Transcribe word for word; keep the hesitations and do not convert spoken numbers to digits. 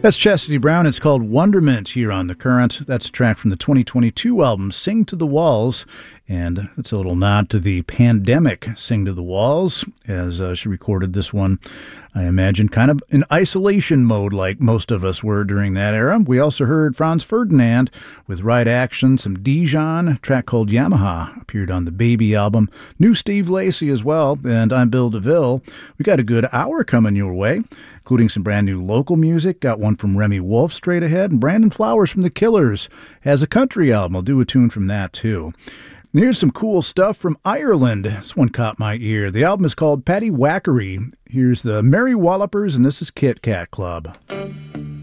That's Chastity Brown. It's called Wonderment here on The Current. That's a track from the twenty twenty-two album Sing to the Walls. And it's a little nod to the pandemic Sing to the Walls, as uh, she recorded this one, I imagine, kind of in isolation mode like most of us were during that era. We also heard Franz Ferdinand with Right Action, some Dijon, a track called Yamaha, appeared on the Baby album. New Steve Lacy as well, and I'm Bill DeVille. We got a good hour coming your way, including some brand new local music. Got one from Remy Wolf straight ahead, and Brandon Flowers from The Killers has a country album. I'll do a tune from that too. And here's some cool stuff from Ireland. This one caught my ear. The album is called Paddy Wackery. Here's the Merry Wallopers, and this is Kit Kat Club.